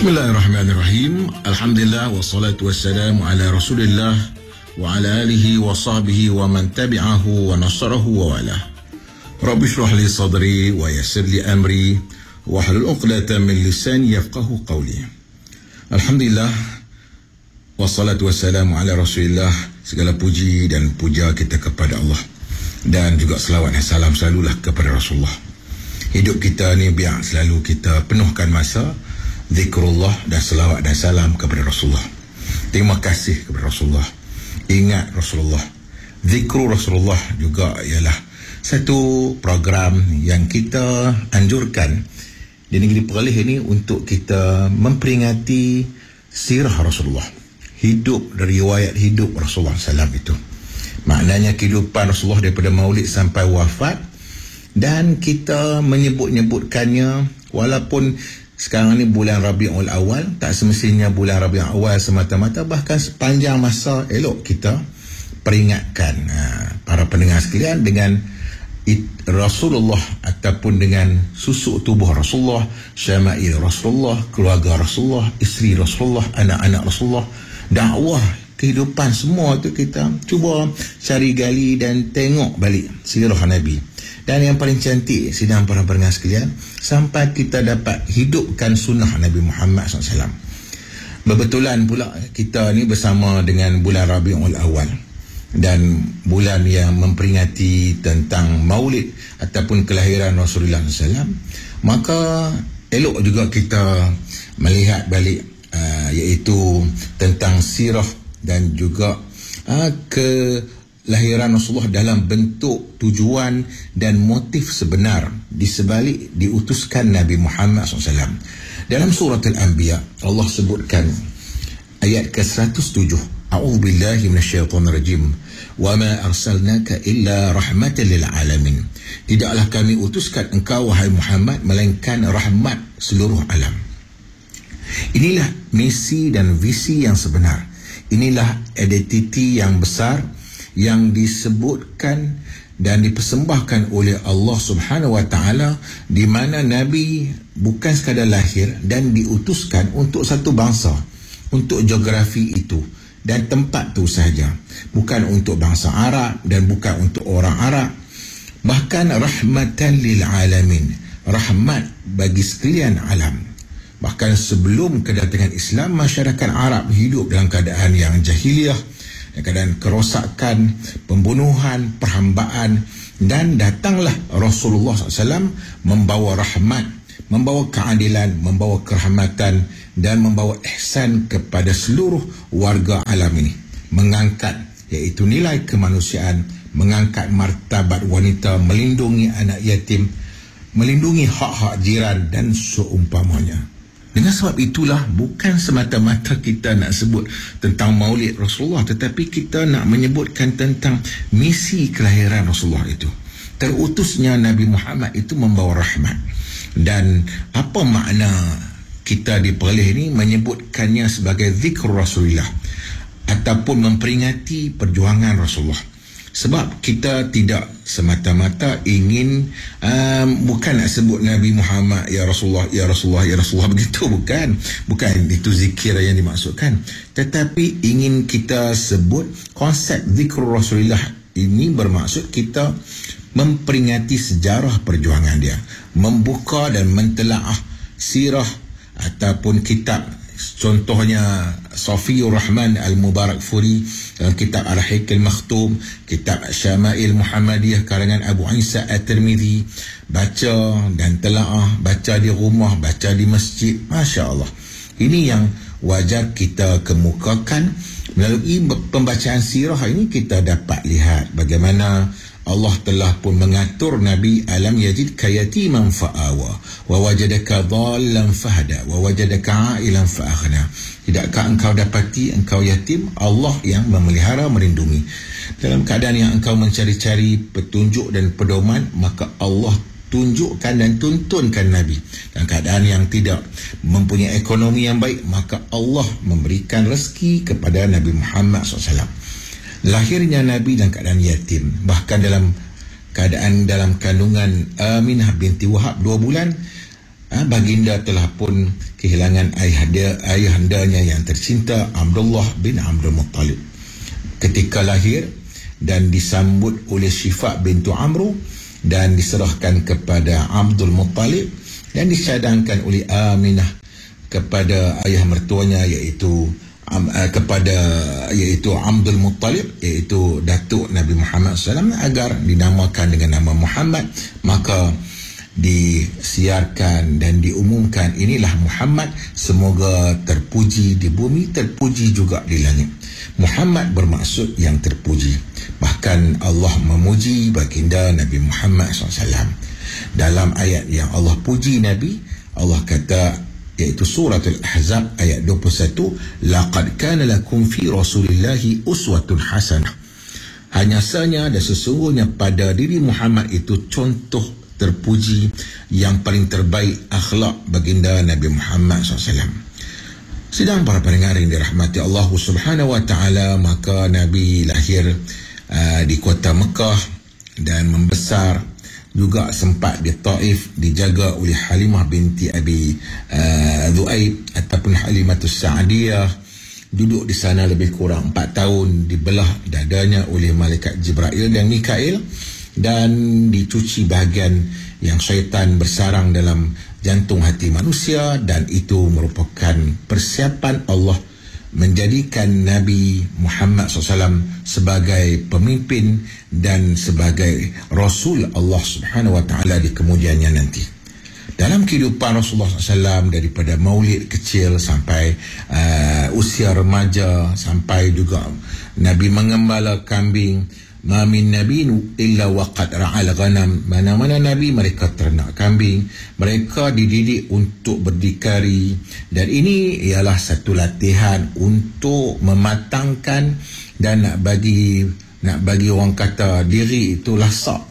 Bismillahirrahmanirrahim. Alhamdulillah wassalatu wassalamu ala Rasulillah wa ala alihi wa sahbihi wa man tabi'ahu wa nasarahu wa wala. Rabbi shrah li sadri wa yassir li amri wa hlul 'uqdatam min lisani yafqahu qawli. Alhamdulillah wassalatu wassalamu ala Rasulillah. Segala puji dan puja kita kepada Allah, dan juga selawat dan salam selalulah kepada Rasulullah. Hidup kita ni biar selalu kita penuhkan masa zikrullah dan selawat dan salam kepada Rasulullah. Terima kasih kepada Rasulullah. Ingat Rasulullah. Zikru Rasulullah juga ialah satu program yang kita anjurkan di negeri Perlis ini untuk kita memperingati sirah Rasulullah. Hidup, riwayat hidup Rasulullah SAW itu. Maknanya kehidupan Rasulullah daripada maulid sampai wafat, dan kita menyebut-nyebutkannya walaupun sekarang ni bulan Rabiul Awal, tak semestinya bulan Rabiul Awal semata-mata, bahkan sepanjang masa elok kita peringatkan para pendengar sekalian dengan Rasulullah ataupun dengan susuk tubuh Rasulullah, syama'il Rasulullah, keluarga Rasulullah, isteri Rasulullah, anak-anak Rasulullah, dakwah, kehidupan, semua tu kita cuba cari gali dan tengok balik sirah Nabi. Dan yang paling cantik, sidang para pendengar sekalian, sampai kita dapat hidupkan sunnah Nabi Muhammad SAW. Bebetulan pula kita ni bersama dengan bulan Rabiul Awal, dan bulan yang memperingati tentang maulid ataupun kelahiran Rasulullah SAW. Maka elok juga kita melihat balik iaitu tentang sirah dan juga kelahiran Rasulullah dalam bentuk tujuan dan motif sebenar di sebalik diutuskan Nabi Muhammad SAW. Dalam surah Al-Anbiya, Allah sebutkan ayat ke-107, A'udzubillahi minasyaitonirrajim, wa ma arsalnaka illa rahmatan lil alamin. Tidaklah kami utuskan engkau wahai Muhammad melainkan rahmat seluruh alam. Inilah misi dan visi yang sebenar. Inilah identiti yang besar yang disebutkan dan dipersembahkan oleh Allah Subhanahu wa taala, di mana Nabi bukan sekadar lahir dan diutuskan untuk satu bangsa, untuk geografi itu dan tempat tu sahaja, bukan untuk bangsa Arab dan bukan untuk orang Arab, bahkan rahmatan lil alamin, rahmat bagi sekalian alam. Bahkan sebelum kedatangan Islam, masyarakat Arab hidup dalam keadaan yang jahiliyah, keadaan kerosakan, pembunuhan, perhambaan, dan datanglah Rasulullah SAW membawa rahmat, membawa keadilan, membawa kerahmatan, dan membawa ihsan kepada seluruh warga alam ini. Mengangkat iaitu nilai kemanusiaan, mengangkat martabat wanita, melindungi anak yatim, melindungi hak-hak jiran dan seumpamanya. Dengan sebab itulah bukan semata-mata kita nak sebut tentang maulid Rasulullah, tetapi kita nak menyebutkan tentang misi kelahiran Rasulullah itu. Terutusnya Nabi Muhammad itu membawa rahmat. Dan apa makna kita di Perlis ini menyebutkannya sebagai zikr Rasulullah ataupun memperingati perjuangan Rasulullah. Sebab kita tidak semata-mata ingin bukan nak sebut Nabi Muhammad ya Rasulullah, ya Rasulullah, ya Rasulullah, begitu, bukan itu zikir yang dimaksudkan, tetapi ingin kita sebut konsep zikr Rasulullah ini bermaksud kita memperingati sejarah perjuangan dia, membuka dan mentelaah sirah ataupun kitab. Contohnya Safiyur Rahman Al-Mubarakfuri dalam kitab Al-Hikal Makhtum, kitab Syama'il Muhammadiyah karangan Abu Isa At-Tirmidhi. Baca dan telaah, baca di rumah, baca di masjid. Masya Allah, ini yang wajar kita kemukakan. Melalui pembacaan sirah ini kita dapat lihat bagaimana Allah telah pun mengatur Nabi, alam yajidka yatiman fa'awa wa wajadaka dhallan fahada wa wajadaka ailan fa'aghna. Tidakkah engkau dapati engkau yatim, Allah yang memelihara, melindungi. Dalam keadaan yang engkau mencari-cari petunjuk dan pedoman, maka Allah tunjukkan dan tuntunkan Nabi. Dalam keadaan yang tidak mempunyai ekonomi yang baik, maka Allah memberikan rezeki kepada Nabi Muhammad SAW. Lahirnya Nabi dalam keadaan yatim, bahkan dalam keadaan dalam kandungan Aminah binti Wahab 2 bulan, baginda telah pun kehilangan ayahandanya yang tercinta, Abdullah bin Abdul Muttalib, ketika lahir, dan disambut oleh Syifa bintu Amru dan diserahkan kepada Abdul Muttalib dan dicadangkan oleh Aminah kepada ayah mertuanya iaitu Abdul Muttalib, iaitu datuk Nabi Muhammad SAW, agar dinamakan dengan nama Muhammad. Maka disiarkan dan diumumkan, inilah Muhammad, semoga terpuji di bumi, terpuji juga di langit. Muhammad bermaksud yang terpuji. Bahkan Allah memuji baginda Nabi Muhammad SAW. Dalam ayat yang Allah puji Nabi, Allah kata, iaitu suratul Ahzab ayat 21, laqad kana lakum fi rasulillahi uswatun hasanah. Hanya saja dan sesungguhnya pada diri Muhammad itu contoh terpuji yang paling terbaik akhlak baginda Nabi Muhammad SAW. Sedang para pendengar yang dirahmati Allah Subhanahu wa taala, maka Nabi lahir di kota Mekah dan membesar juga sempat di Taif, dijaga oleh Halimah binti Abi Dhu'aib ataupun Halimatus Sa'diyah. Duduk di sana lebih kurang 4 tahun, dibelah dadanya oleh malaikat Jibril dan Mikail, dan dicuci bahagian yang syaitan bersarang dalam jantung hati manusia, dan itu merupakan persiapan Allah menjadikan Nabi Muhammad SAW sebagai pemimpin dan sebagai Rasul Allah Subhanahu wa taala di kemudiannya nanti. Dalam kehidupan Rasulullah SAW, daripada maulid kecil sampai usia remaja, sampai juga Nabi mengembala kambing, ma min nabiyyin illa waqad ra'al ghanam, mana-mana nabi mereka ternak kambing, mereka dididik untuk berdikari, dan ini ialah satu latihan untuk mematangkan dan nak bagi orang kata diri itu lasak.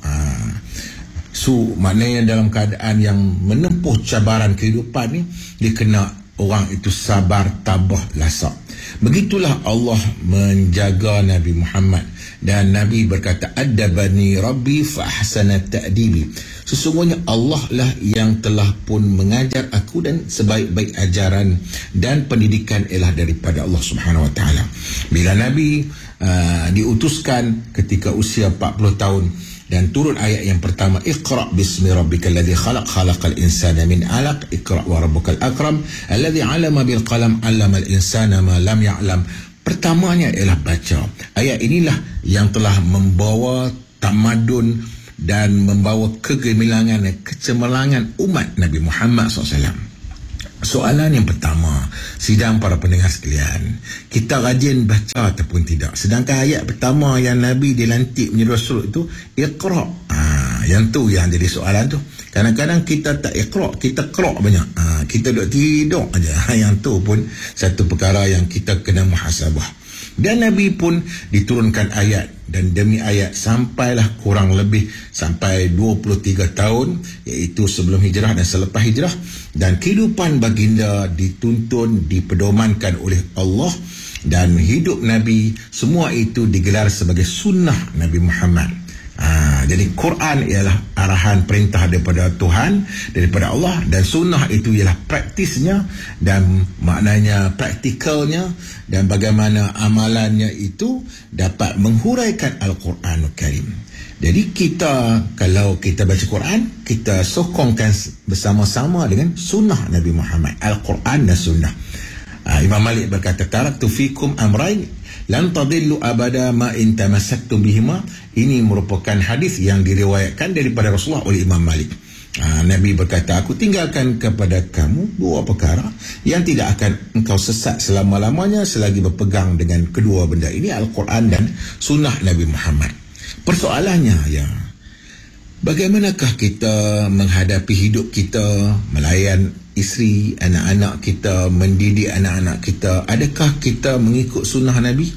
Maknanya dalam keadaan yang menempuh cabaran kehidupan ni, dia kena orang itu sabar, tabah, lasak. Begitulah Allah menjaga Nabi Muhammad, dan Nabi berkata, adabani rabbi fa ahsana ta'dibi. Sesungguhnya Allah lah yang telah pun mengajar aku, dan sebaik-baik ajaran dan pendidikan ialah daripada Allah Subhanahu wa taala. Bila Nabi diutuskan ketika usia 40 tahun, dan turun ayat yang pertama, Iqra bismi rabbikal ladzi khalaq, khalaqal insana min 'alaq, Iqra wa rabbukal akram alladzi 'allama bil qalam, 'allamal insana ma lam ya'lam. Pertamanya ialah baca. Ayat inilah yang telah membawa tamadun dan membawa kegemilangan dan kecemerlangan umat Nabi Muhammad SAW. Soalan yang pertama, sidang para pendengar sekalian, kita rajin baca ataupun tidak? Sedangkan ayat pertama yang Nabi dilantik menjadi Rasul itu, Iqra. Yang tu yang jadi soalan tu. Kadang-kadang kita tak iqra, kita qra banyak. Kita duduk tidur aja. Yang tu pun satu perkara yang kita kena muhasabah. Dan Nabi pun diturunkan ayat dan demi ayat sampailah kurang lebih sampai 23 tahun, iaitu sebelum hijrah dan selepas hijrah. Dan kehidupan baginda dituntun, dipedomankan oleh Allah, dan hidup Nabi, semua itu digelar sebagai sunnah Nabi Muhammad. Jadi Quran ialah arahan perintah daripada Tuhan, daripada Allah, dan sunnah itu ialah praktisnya dan maknanya praktikalnya, dan bagaimana amalannya itu dapat menghuraikan Al-Quranul Karim. Jadi kita, kalau kita baca Quran, kita sokongkan bersama-sama dengan sunnah Nabi Muhammad, Al-Quran dan sunnah. Imam Malik berkata, taraktu fikum amrain lan tadillu abada ma in tamassaktum bihima. Ini merupakan hadis yang diriwayatkan daripada Rasulullah oleh Imam Malik. Nabi berkata, aku tinggalkan kepada kamu dua perkara yang tidak akan engkau sesat selama-lamanya selagi berpegang dengan kedua benda ini, Al-Quran dan sunnah Nabi Muhammad. Persoalannya, ya, bagaimanakah kita menghadapi hidup kita, melayan isteri, anak-anak kita, mendidik anak-anak kita? Adakah kita mengikut sunnah Nabi?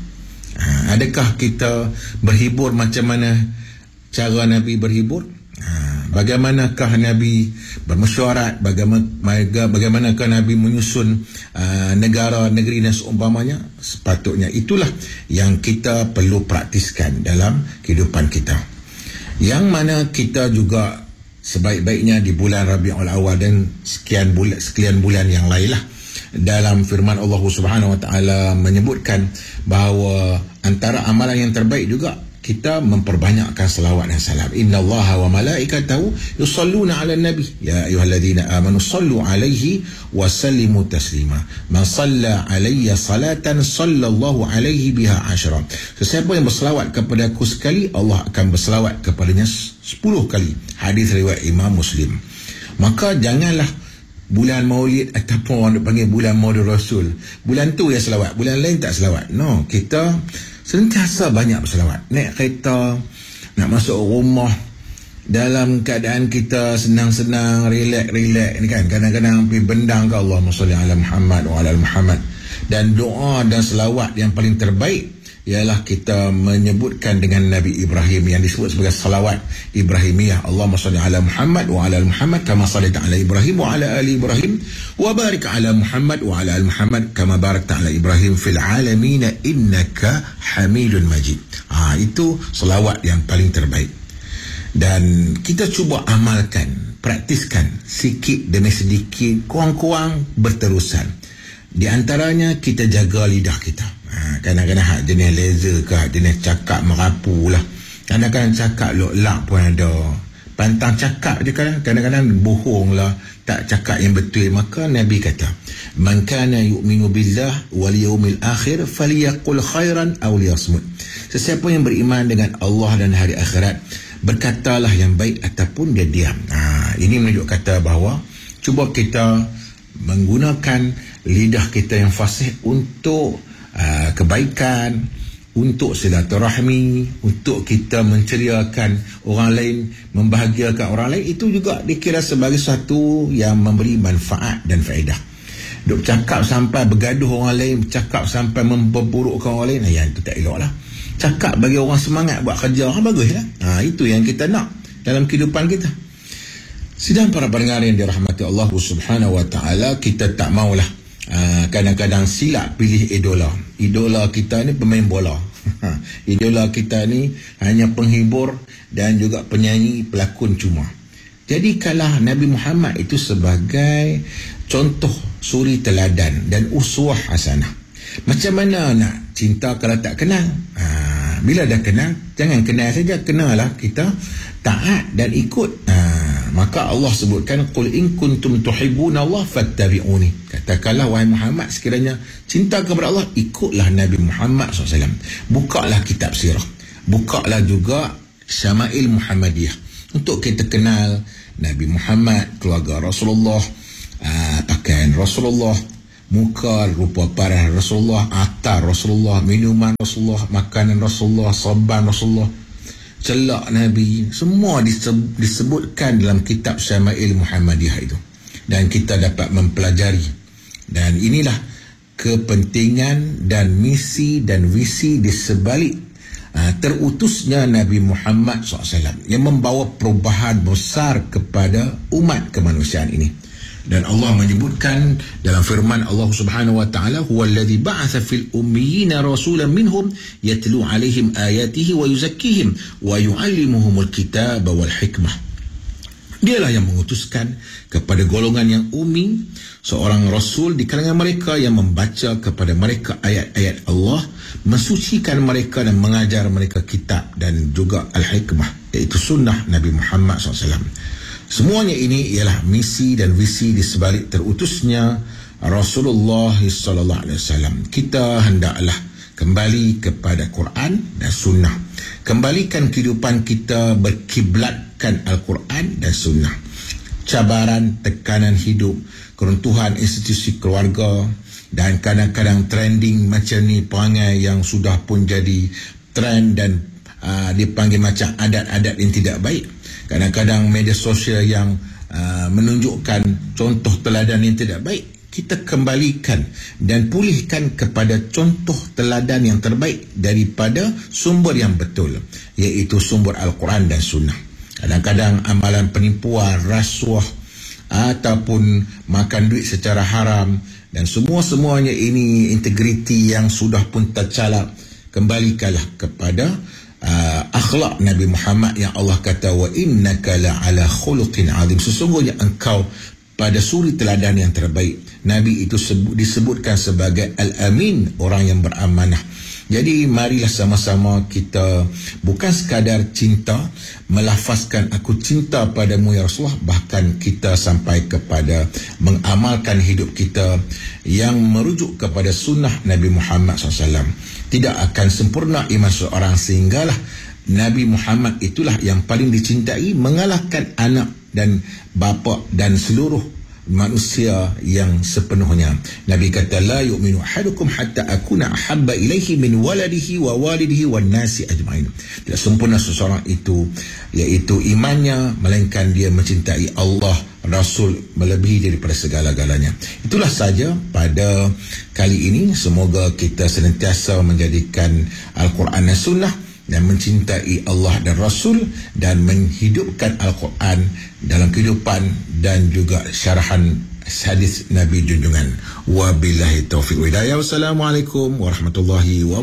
Adakah kita berhibur macam mana cara Nabi berhibur? Bagaimanakah Nabi bermesyuarat? Bagaimanakah Nabi menyusun negara, negeri dan seumpamanya? Sepatutnya itulah yang kita perlu praktiskan dalam kehidupan kita. Yang mana kita juga sebaik-baiknya di bulan Rabiul Awal dan sekian bulan yang lain lah. Dalam firman Allah Subhanahu Wa Taala menyebutkan bahawa antara amalan yang terbaik juga kita memperbanyakkan selawat dan salam. Innallaha wa malaikatahu yusalluna 'alan nabi ya ayyuhalladzina amanu sallu 'alaihi wa sallimu taslima. Man shalla 'alayya salatan sallallahu 'alaihi biha 10. Sesiapa yang berselawat kepada aku sekali, Allah akan berselawat kepadanya 10 kali. Hadis riwayat Imam Muslim. Maka janganlah bulan Maulid ataupun orang panggil bulan Maulid Rasul, bulan tu ya selawat, bulan lain tak selawat. No, kita sentiasa banyak berselawat. Naik kereta, nak masuk rumah, dalam keadaan kita senang-senang, relax ni kan, kadang-kadang pergi bendang ke Allahumma salli ala Muhammad wa ala Muhammad. Dan doa dan selawat yang paling terbaik ialah kita menyebutkan dengan Nabi Ibrahim yang disebut sebagai salawat Ibrahimiyah. Allahumma salli ala Muhammad wa ala Muhammad kama sallaita ala Ibrahim wa ala ali Ibrahim wa barik ala Muhammad wa ala ali Muhammad kama barakta ala Ibrahim fil alamin innaka Hamidun Majid. Itu salawat yang paling terbaik. Dan kita cuba amalkan, praktiskan sikit demi sedikit, kurang-kurang berterusan. Di antaranya kita jaga lidah kita. Kadang-kadang hak jenis laser ke, hak jenis cakap merapu lah. Kadang-kadang cakap lok-lak pun ada. Pantang cakap je kadang-kadang bohong lah, tak cakap yang betul. Maka Nabi kata, man kana yu'minu billah wal yawmil akhir falyaqul khairan aw liyasmut. Sesiapa yang beriman dengan Allah dan hari akhirat, berkatalah yang baik ataupun dia diam. Ini menunjuk kata bahawa cuba kita menggunakan lidah kita yang fasih untuk kebaikan, untuk silaturahmi, untuk kita menceriakan orang lain, membahagiakan orang lain. Itu juga dikira sebagai satu yang memberi manfaat dan faedah. Duk cakap sampai bergaduh orang lain, cakap sampai memperburukkan orang lain, yang itu tak elok lah. Cakap bagi orang semangat buat kerja, bagus lah. Itu yang kita nak dalam kehidupan kita. Sidang para pendengar yang dirahmati Allah Subhanahu Wa Taala, kita tak maulah kadang-kadang silap pilih idola kita ni pemain bola. Idola kita ni hanya penghibur dan juga penyanyi, pelakon cuma. Jadikanlah Nabi Muhammad itu sebagai contoh suri teladan dan uswah hasanah. Macam mana nak cinta kalau tak kenal? Bila dah kenal, jangan kenal saja, kenalah kita, taat dan ikut. Maka Allah sebutkan, qul in kuntum tuhibbuna Allah fattabi'uni. Katakanlah wahai Muhammad, sekiranya cinta kepada Allah, ikutlah Nabi Muhammad SAW. Bukalah kitab sirah, bukalah juga Syama'il Muhammadiyah, untuk kita kenal Nabi Muhammad, keluarga Rasulullah, pakaian Rasulullah, muka rupa parah Rasulullah, atar Rasulullah, minuman Rasulullah, makanan Rasulullah, saban Rasulullah, celak Nabi, semua disebutkan dalam kitab Syama'il Muhammadiyah itu. Dan kita dapat mempelajari. Dan inilah kepentingan dan misi dan visi di sebalik terutusnya Nabi Muhammad SAW, yang membawa perubahan besar kepada umat kemanusiaan ini. Dan Allah menyebutkan dalam firman Allah Subhanahu Wa Taala, huwallazi ba'atha fil ummiyina rasulan minhum yatlu 'alaihim ayatihi wa yuzakkihim wa yu'allimuhumul kitaba wal hikmah. Dialah yang mengutuskan kepada golongan yang ummi seorang rasul di kalangan mereka yang membaca kepada mereka ayat-ayat Allah, mensucikan mereka dan mengajar mereka kitab dan juga al-hikmah, iaitu sunnah Nabi Muhammad SAW. Semuanya ini ialah misi dan visi di sebalik terutusnya Rasulullah sallallahu alaihi wasallam. Kita hendaklah kembali kepada Quran dan sunnah. Kembalikan kehidupan kita berkiblatkan Al-Quran dan sunnah. Cabaran, tekanan hidup, keruntuhan institusi keluarga, dan kadang-kadang trending macam ni, perangai yang sudah pun jadi trend dan dipanggil macam adat-adat yang tidak baik. Kadang-kadang media sosial yang menunjukkan contoh teladan yang tidak baik. Kita kembalikan dan pulihkan kepada contoh teladan yang terbaik daripada sumber yang betul, iaitu sumber Al-Quran dan Sunnah. Kadang-kadang amalan penipuan, rasuah ataupun makan duit secara haram, dan semua-semuanya ini integriti yang sudah pun tercalak. Kembalikanlah kepada akhlak Nabi Muhammad yang Allah kata wa innaka la'ala khuluqin azim, sesungguhnya engkau pada suri teladan yang terbaik. Nabi itu disebutkan sebagai Al-Amin, orang yang beramanah. Jadi marilah sama-sama kita bukan sekadar cinta, melafazkan aku cinta padamu ya Rasulullah, bahkan kita sampai kepada mengamalkan hidup kita yang merujuk kepada sunnah Nabi Muhammad SAW. Tidak akan sempurna iman seorang sehinggalah Nabi Muhammad itulah yang paling dicintai, mengalahkan anak dan bapa dan seluruh manusia yang sepenuhnya. Nabi kata la yu'minu ahadukum hatta akuna ahabba ilaihi min waladihi wa walidihi wan nasi ajmain. Tidak sempurna seseorang itu iaitu imannya melainkan dia mencintai Allah, Rasul melebihi daripada segala-galanya. Itulah saja pada kali ini. Semoga kita senantiasa menjadikan Al-Quran dan Sunnah dan mencintai Allah dan Rasul dan menghidupkan Al-Quran dalam kehidupan dan juga syarahan hadis Nabi junjungan. Wabillahi taufiq wa hidayah. Wassalamualaikum warahmatullahi wabarakatuh.